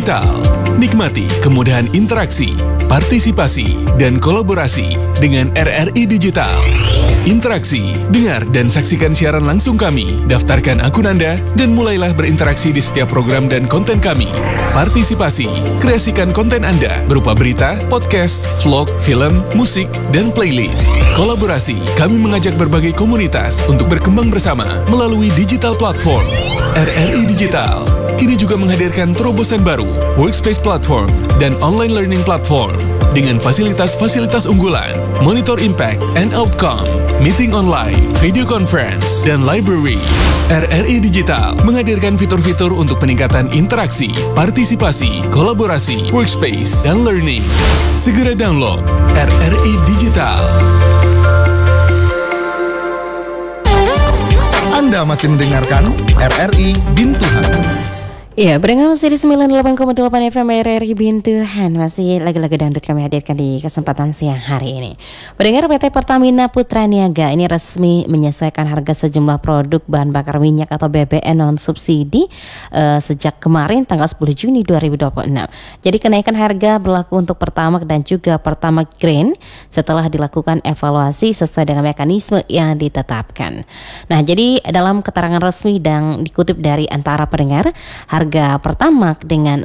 Digital. Nikmati kemudahan interaksi, partisipasi, dan kolaborasi dengan RRI Digital. Interaksi, dengar dan saksikan siaran langsung kami, daftarkan akun Anda, dan mulailah berinteraksi di setiap program dan konten kami. Partisipasi, kreasikan konten Anda berupa berita, podcast, vlog, film, musik, dan playlist. Kolaborasi, kami mengajak berbagai komunitas untuk berkembang bersama melalui digital platform. RRI Digital kini juga menghadirkan terobosan baru, workspace platform, dan online learning platform dengan fasilitas-fasilitas unggulan, monitor impact and outcome, meeting online, video conference, dan library. RRI Digital menghadirkan fitur-fitur untuk peningkatan interaksi, partisipasi, kolaborasi, workspace, dan learning. Segera download RRI Digital. Anda masih mendengarkan RRI Bintuhan. Iya, berdengar masih di 98,8 FM RRI Bintuhan. Masih lagu-lagu dangdut kami hadirkan di kesempatan siang hari ini. Berdengar PT Pertamina Putra Niaga ini resmi menyesuaikan harga sejumlah produk bahan bakar minyak atau BBM non-subsidi sejak kemarin tanggal 10 Juni 2026. Jadi kenaikan harga berlaku untuk Pertamax dan juga Pertamax Green setelah dilakukan evaluasi sesuai dengan mekanisme yang ditetapkan. Nah, jadi dalam keterangan resmi dan dikutip dari Antara Pendengar, harga Pertamax dengan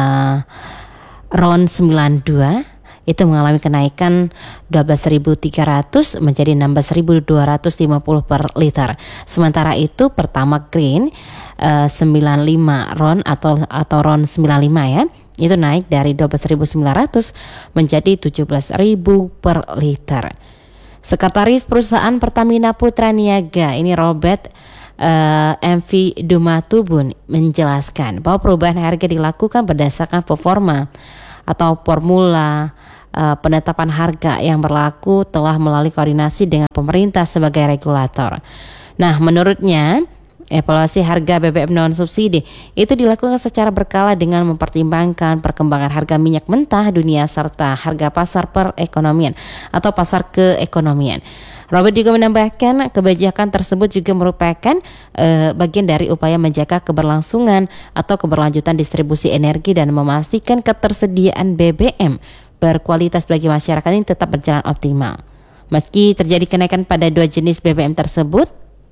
RON 92 itu mengalami kenaikan 12.300 menjadi 16.250 per liter. Sementara itu Pertamax Green 95 RON atau RON 95 ya, itu naik dari 12.900 menjadi 17.000 per liter. Sekretaris Perusahaan Pertamina Putra Niaga ini Robert MV Dumatubun menjelaskan bahwa perubahan harga dilakukan berdasarkan performa atau formula penetapan harga yang berlaku telah melalui koordinasi dengan pemerintah sebagai regulator. Nah, menurutnya evaluasi harga BBM non subsidi itu dilakukan secara berkala dengan mempertimbangkan perkembangan harga minyak mentah dunia serta harga pasar perekonomian atau pasar keekonomian. Robert juga menambahkan kebijakan tersebut juga merupakan bagian dari upaya menjaga keberlangsungan atau keberlanjutan distribusi energi dan memastikan ketersediaan BBM berkualitas bagi masyarakat ini tetap berjalan optimal. Meski terjadi kenaikan pada dua jenis BBM tersebut,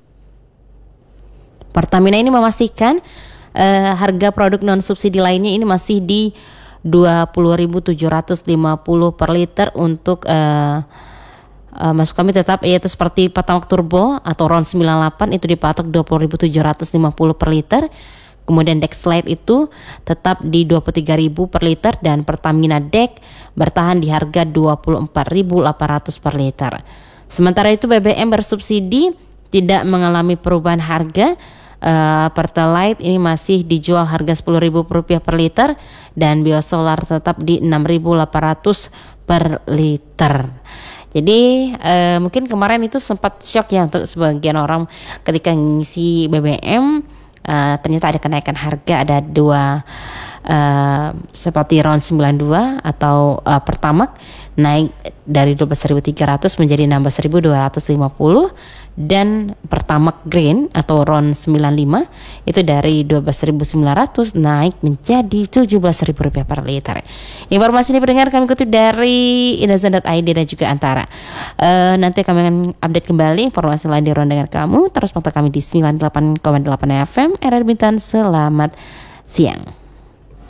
Pertamina ini memastikan harga produk non subsidi lainnya ini masih di 20.750 per liter untuk maksud kami tetap yaitu seperti Pertamax Turbo atau RON 98 itu dipatok 20.750 per liter. Kemudian Dexlite itu tetap di 23.000 per liter dan Pertamina Dex bertahan di harga 24.800 per liter. Sementara itu BBM bersubsidi tidak mengalami perubahan harga. Pertalite ini masih dijual harga Rp10.000 per liter dan Biosolar tetap di 6.800 per liter. Jadi mungkin kemarin itu sempat shock ya untuk sebagian orang ketika ngisi BBM, ternyata ada kenaikan harga, ada dua seperti RON 92 atau Pertamax naik dari 12.300 menjadi 16.250 dan Pertamax Green atau RON 95 itu dari 12.900 naik menjadi Rp17.000 per liter. Informasi ini pendengar kami kutip dari Indozone.id dan juga Antara. Nanti kami akan update kembali informasi lain di ruang dengar kamu. Terus pantau kami di 98,8 FM RRI Bintan. Selamat siang.